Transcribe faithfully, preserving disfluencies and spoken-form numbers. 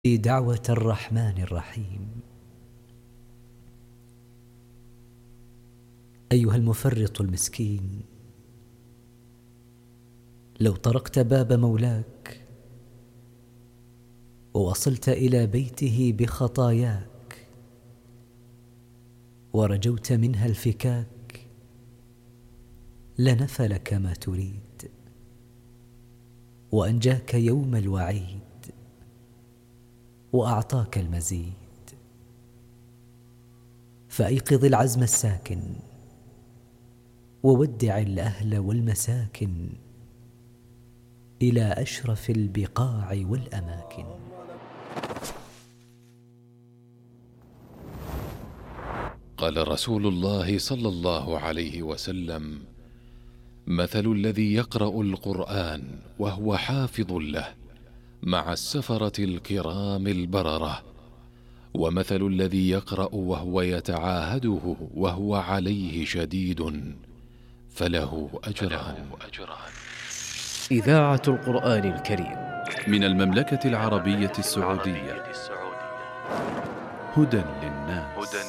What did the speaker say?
في دعوة الرحمن الرحيم. أيها المفرط المسكين، لو طرقت باب مولاك ووصلت إلى بيته بخطاياك ورجوت منها الفكاك لنفل كما تريد وأنجاك يوم الوعيد وأعطاك المزيد. فأيقظ العزم الساكن وودع الأهل والمساكن إلى أشرف البقاع والأماكن. قال رسول الله صلى الله عليه وسلم: مثل الذي يقرأ القرآن وهو حافظ له مع السفرة الكرام البررة، ومثل الذي يقرأ وهو يتعاهده وهو عليه شديد فله أجران. إذاعة القرآن الكريم من المملكة العربية السعودية، هدى للناس.